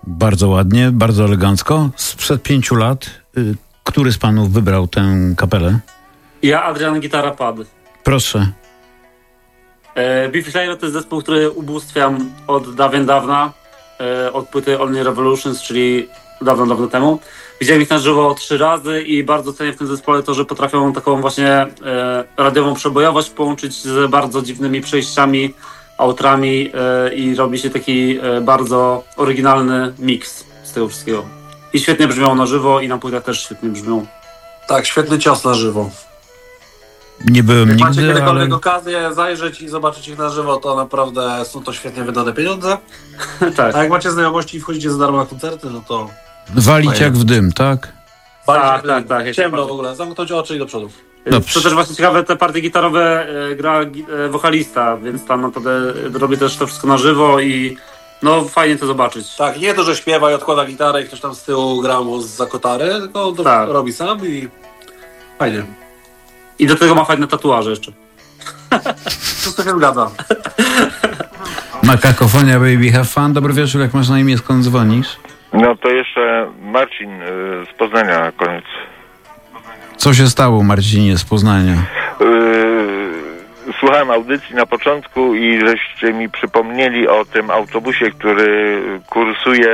Bardzo ładnie, bardzo elegancko. Sprzed 5 lat, który z panów wybrał tę kapelę? Ja, Adrian, gitara pad. Proszę. Beefy Clyro to jest zespół, który ubóstwiam od dawna, od płyty Only Revolutions, czyli dawno temu. Widziałem ich na żywo 3 razy i bardzo cenię w tym zespole to, że potrafią taką właśnie radiową przebojowość połączyć z bardzo dziwnymi przejściami, outrami i robi się taki bardzo oryginalny miks z tego wszystkiego. I świetnie brzmią na żywo i na płytach też świetnie brzmią. Tak, świetny cios na żywo. Nie byłem Jak nigdy, macie kiedykolwiek ale... okazję zajrzeć i zobaczyć ich na żywo, to naprawdę są to świetnie wydane pieniądze. Tak. A jak macie znajomości i wchodzicie za darmo na koncerty, no to... Walić jak w dym, tak? Tak. Ciemno w ogóle, zamknąć oczy i do przodu. Dobrze. To też właśnie ciekawe, te partie gitarowe gra wokalista, więc tam naprawdę robi też to wszystko na żywo i no fajnie to zobaczyć. Tak, nie to, że śpiewa i odkłada gitarę i ktoś tam z tyłu gra mu za kotary, tylko to Tak. robi sam i fajnie. I do tego ma fajne tatuaże jeszcze. Wszystko się zgadza. Makakofonia, baby, have fun. Dobry wieczór, jak masz na imię, skąd dzwonisz? No to jeszcze Marcin z Poznania na koniec. Co się stało, Marcinie, z Poznania? Słuchałem audycji na początku i żeście mi przypomnieli o tym autobusie, który kursuje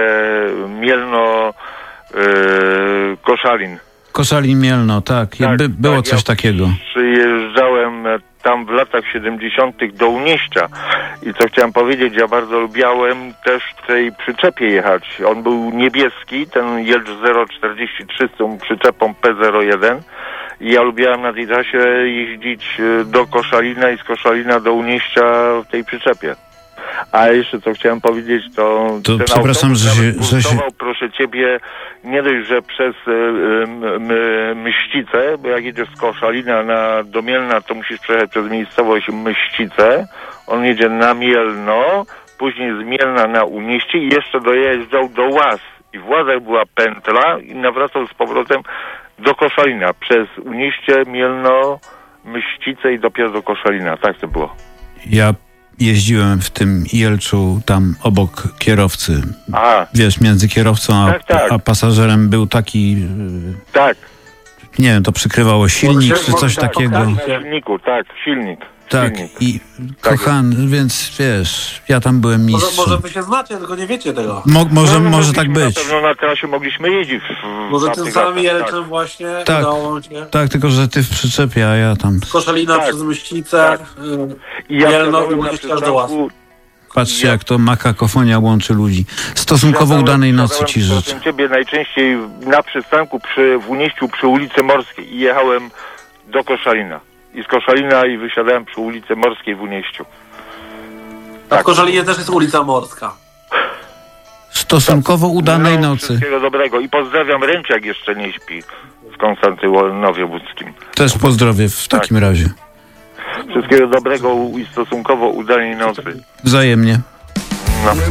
Mielno-Koszalin. Koszalin Mielno, tak. Było tak, coś takiego. Przyjeżdżałem tam w latach 70. do Unieścia i co chciałem powiedzieć, ja bardzo lubiałem też w tej przyczepie jechać. On był niebieski, ten Jelcz 043 z tą przyczepą P01 i ja lubiłem na tej trasie jeździć do Koszalina i z Koszalina do Unieścia w tej przyczepie. A jeszcze co chciałem powiedzieć, to ten przepraszam, że się... proszę ciebie, nie dość, że przez Mścice, bo jak jedziesz z Koszalina do Mielna, to musisz przejechać przez miejscowość Mścice. On jedzie na Mielno, później z Mielna na Unieście i jeszcze dojeżdżał do Łaz. I w Łazach była pętla i nawracał z powrotem do Koszalina. Przez Unieście, Mielno, Mścice i dopiero do Koszalina. Tak to było. Ja jeździłem w tym Jelczu tam obok kierowcy. Wiesz, między kierowcą a pasażerem był taki... Tak. Nie wiem, to przykrywało silnik czy coś takiego. Silniku, tak, silnik. Tak, i kochany, więc wiesz, ja tam byłem mistrzem. Może wy się znacie, tylko nie wiecie tego. Może tak być. Na pewno na trasie mogliśmy jeździć. Może tym samym Jelczem właśnie udało się. Tak, tylko że ty w przyczepie, a ja tam... Z Koszalina przez Mścicę, Mielno i Unieście aż do Łaz. Patrzcie, jak to makakofonia łączy ludzi. Stosunkowo udanej nocy ci życzę. Ciebie najczęściej na przystanku w Unieściu przy ulicy Morskiej i jechałem do Koszalina. I z Koszalina i wysiadałem przy ulicy Morskiej w Unieściu. A w Koszalinie też jest ulica Morska. Stosunkowo udanej nocy. Wszystkiego dobrego i pozdrawiam Ręcia, jak jeszcze nie śpi w Konstantynowie Łódzkim. Też pozdrowię w takim razie. Wszystkiego dobrego i stosunkowo udanej nocy. Wzajemnie. No.